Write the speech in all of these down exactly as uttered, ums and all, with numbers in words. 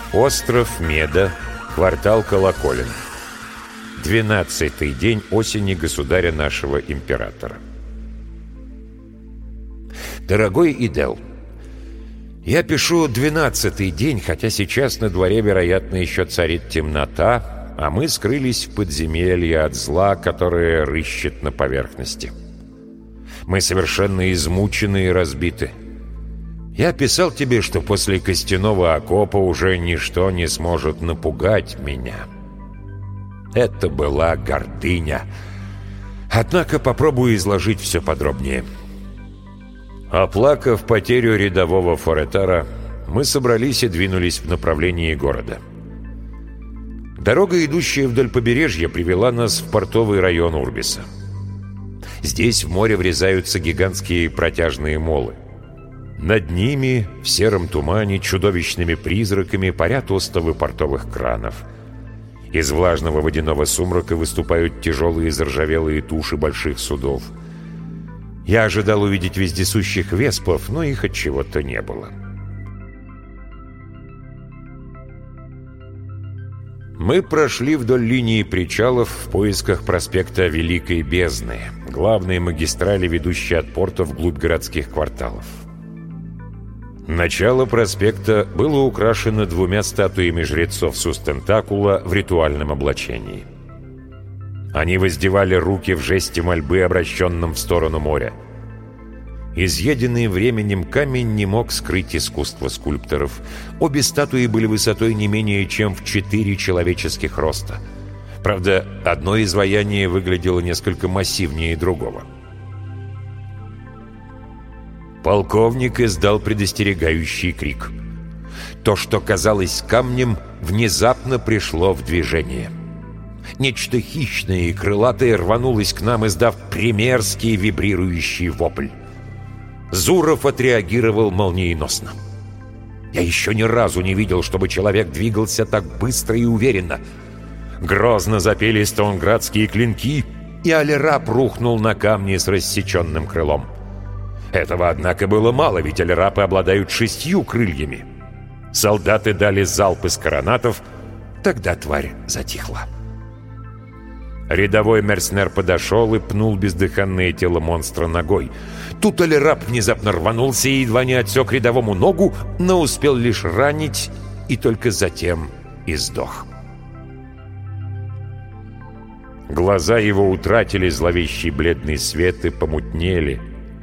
Остров Меда, квартал Колоколен. Двенадцатый день осени государя нашего императора. Дорогой Идел, я пишу двенадцатый день, хотя сейчас на дворе, вероятно, еще царит темнота, а мы скрылись в подземелье от зла, которое рыщет на поверхности. Мы совершенно измучены и разбиты. Я писал тебе, что после костяного окопа уже ничто не сможет напугать меня. Это была гордыня. Однако попробую изложить все подробнее. Оплакав потерю рядового Форетара, мы собрались и двинулись в направлении города. Дорога, идущая вдоль побережья, привела нас в портовый район Урбиса. Здесь в море врезаются гигантские протяжные молы. Над ними, в сером тумане, чудовищными призраками парят остовы портовых кранов. Из влажного водяного сумрака выступают тяжелые заржавелые туши больших судов. Я ожидал увидеть вездесущих веспов, но их отчего-то не было. Мы прошли вдоль линии причалов в поисках проспекта Великой Бездны, главной магистрали, ведущей от порта вглубь городских кварталов. Начало проспекта было украшено двумя статуями жрецов Сустентакула в ритуальном облачении. Они воздевали руки в жесте мольбы, обращенном в сторону моря. Изъеденный временем камень не мог скрыть искусство скульпторов. Обе статуи были высотой не менее чем в четыре человеческих роста. Правда, одно изваяние выглядело несколько массивнее другого. Полковник издал предостерегающий крик. То, что казалось камнем, внезапно пришло в движение. Нечто хищное и крылатое рванулось к нам, издав примерский вибрирующий вопль. Зуров отреагировал молниеносно. Я еще ни разу не видел, чтобы человек двигался так быстро и уверенно. Грозно запели стоунградские клинки, и Алираб рухнул на камни с рассеченным крылом. Этого, однако, было мало, ведь алирапы обладают шестью крыльями. Солдаты дали залп из коронатов, тогда тварь затихла. Рядовой мерцнер подошел и пнул бездыханное тело монстра ногой. Тут алирап внезапно рванулся и едва не отсек рядовому ногу, но успел лишь ранить и только затем и сдох. Глаза его утратили зловещий бледный свет и помутнели.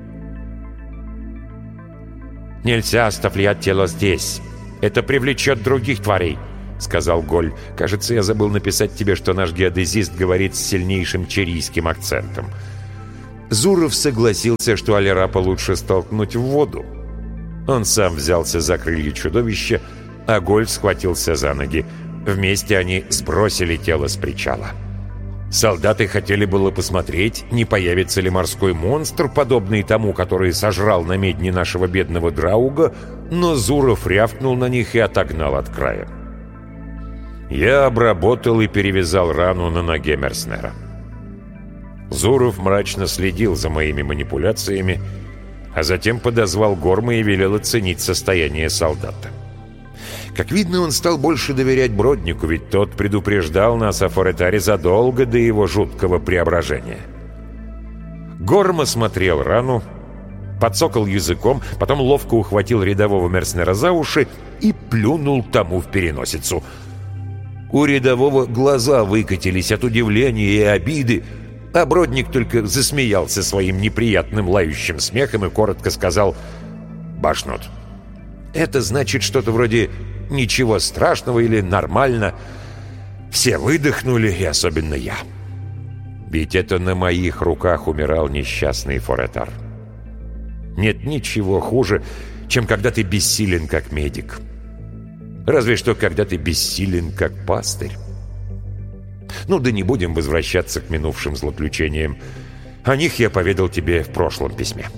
«Нельзя оставлять тело здесь. Это привлечет других тварей», — сказал Голь. «Кажется, я забыл написать тебе, что наш геодезист говорит с сильнейшим чарийским акцентом». Зуров согласился, что алирапа лучше столкнуть в воду. Он сам взялся за крылья чудовища, а Голь схватился за ноги. Вместе они сбросили тело с причала. Солдаты хотели было посмотреть, не появится ли морской монстр, подобный тому, который сожрал на медне нашего бедного Драуга, но Зуров рявкнул на них и отогнал от края. Я обработал и перевязал рану на ноге мерцнера. Зуров мрачно следил за моими манипуляциями, а затем подозвал Горма и велел оценить состояние солдата. Как видно, он стал больше доверять Броднику, ведь тот предупреждал нас о Форетаре задолго до его жуткого преображения. Горм осмотрел рану, подсокал языком, потом ловко ухватил рядового мерцнера за уши и плюнул тому в переносицу. У рядового глаза выкатились от удивления и обиды, а Бродник только засмеялся своим неприятным лающим смехом и коротко сказал: «Башнут, это значит что-то вроде «ничего страшного» или «нормально». Все выдохнули, и особенно я. Ведь это на моих руках умирал несчастный Форетар. Нет ничего хуже, чем когда ты бессилен как медик. Разве что когда ты бессилен как пастырь. Ну да не будем возвращаться к минувшим злоключениям. О них я поведал тебе в прошлом письме.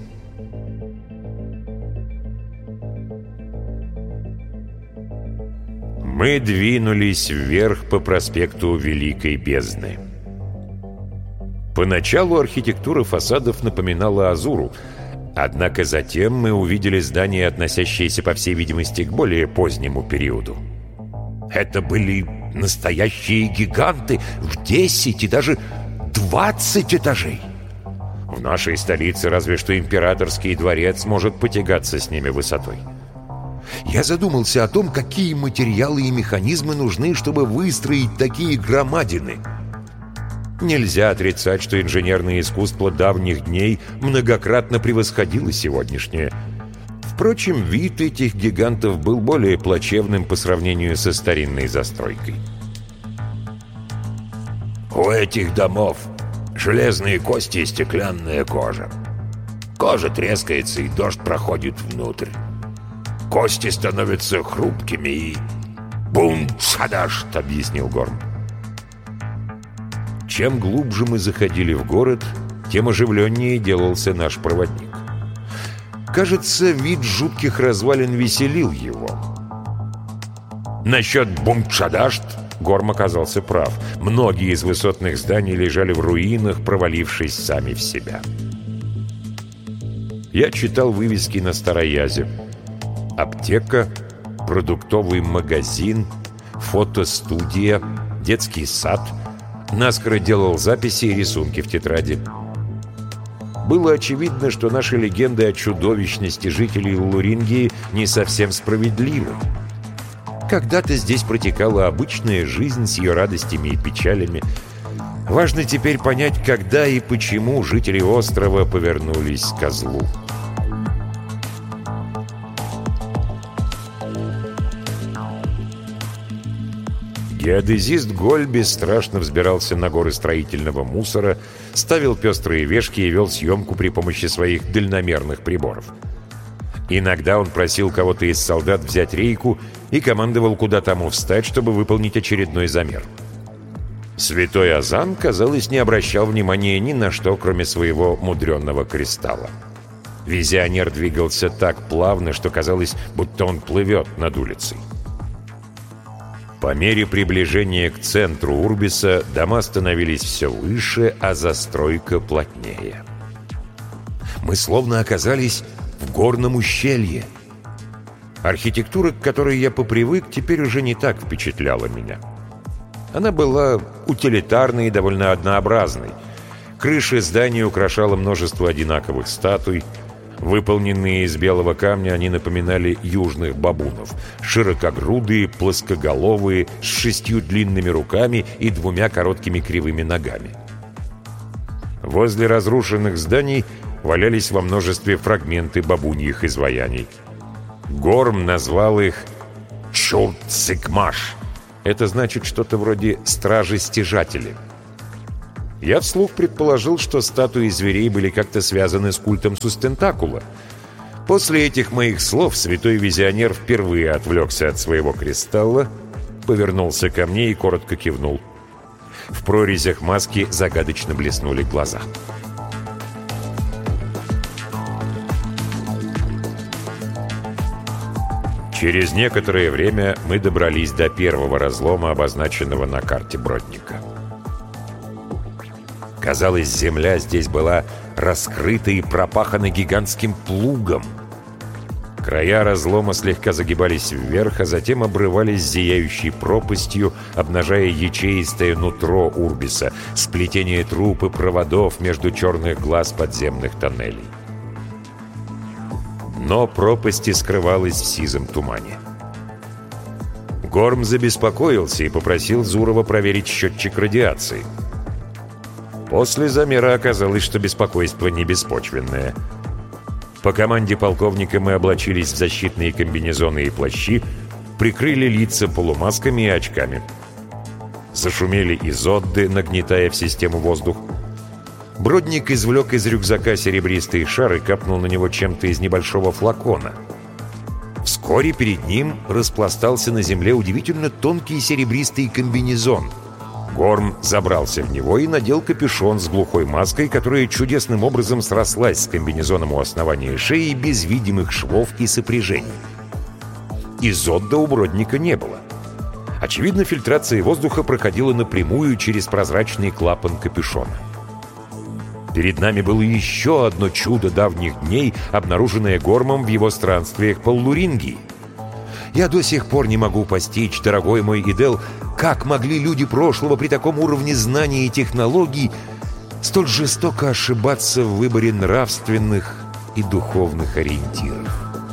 Мы двинулись вверх по проспекту Великой Бездны. Поначалу архитектура фасадов напоминала Азуру, однако затем мы увидели здания, относящиеся, по всей видимости, к более позднему периоду. Это были настоящие гиганты в десять и даже двадцать этажей. В нашей столице разве что императорский дворец может потягаться с ними высотой. Я задумался о том, какие материалы и механизмы нужны, чтобы выстроить такие громадины. Нельзя отрицать, что инженерное искусство давних дней многократно превосходило сегодняшнее. Впрочем, вид этих гигантов был более плачевным по сравнению со старинной застройкой. У этих домов железные кости и стеклянная кожа. Кожа трескается, и дождь проходит внутрь. Кости становятся хрупкими и... «Бум-шадашт», — объяснил Горм. Чем глубже мы заходили в город, тем оживленнее делался наш проводник. Кажется, вид жутких развалин веселил его. Насчет «бум-шадашт» Горм оказался прав. Многие из высотных зданий лежали в руинах, провалившись сами в себя. Я читал вывески на Староязе. Аптека, продуктовый магазин, фотостудия, детский сад. Наскоро делал записи и рисунки в тетради. Было очевидно, что наши легенды о чудовищности жителей Лурингии не совсем справедливы. Когда-то здесь протекала обычная жизнь с ее радостями и печалями. Важно теперь понять, когда и почему жители острова повернулись ко злу. Геодезист Голь бесстрашно взбирался на горы строительного мусора, ставил пестрые вешки и вел съемку при помощи своих дальномерных приборов. Иногда он просил кого-то из солдат взять рейку и командовал, куда тому встать, чтобы выполнить очередной замер. Святой Азан, казалось, не обращал внимания ни на что, кроме своего мудренного кристалла. Визионер двигался так плавно, что казалось, будто он плывет над улицей. По мере приближения к центру Урбиса дома становились все выше, а застройка плотнее. Мы словно оказались в горном ущелье. Архитектура, к которой я попривык, теперь уже не так впечатляла меня. Она была утилитарной и довольно однообразной. Крыша здания украшала множество одинаковых статуй. Выполненные из белого камня, они напоминали южных бабунов. Широкогрудые, плоскоголовые, с шестью длинными руками и двумя короткими кривыми ногами. Возле разрушенных зданий валялись во множестве фрагменты бабуньих изваяний. Горм назвал их «Чурт-сикмаш». Это значит что-то вроде «стражи-стяжатели». Я вслух предположил, что статуи зверей были как-то связаны с культом Сустентакула. После этих моих слов святой визионер впервые отвлекся от своего кристалла, повернулся ко мне и коротко кивнул. В прорезях маски загадочно блеснули глаза. Через некоторое время мы добрались до первого разлома, обозначенного на карте Бродника. Казалось, земля здесь была раскрыта и пропахана гигантским плугом. Края разлома слегка загибались вверх, а затем обрывались зияющей пропастью, обнажая ячеистое нутро Урбиса, сплетение труб и проводов между черных глаз подземных тоннелей. Но пропасти скрывалась в сизом тумане. Горм забеспокоился и попросил Зурова проверить счетчик радиации. После замера оказалось, что беспокойство не беспочвенное. По команде полковника мы облачились в защитные комбинезоны и плащи, прикрыли лица полумасками и очками. Зашумели изодды, нагнетая в систему воздух. Бродник извлек из рюкзака серебристый шар и капнул на него чем-то из небольшого флакона. Вскоре перед ним распластался на земле удивительно тонкий серебристый комбинезон. Горм забрался в него и надел капюшон с глухой маской, которая чудесным образом срослась с комбинезоном у основания шеи без видимых швов и сопряжений. Изодда у Бродника не было. Очевидно, фильтрация воздуха проходила напрямую через прозрачный клапан капюшона. Перед нами было еще одно чудо давних дней, обнаруженное Гормом в его странствиях по Лурингии. Я до сих пор не могу постичь, дорогой мой Идел, как могли люди прошлого при таком уровне знаний и технологий столь жестоко ошибаться в выборе нравственных и духовных ориентиров.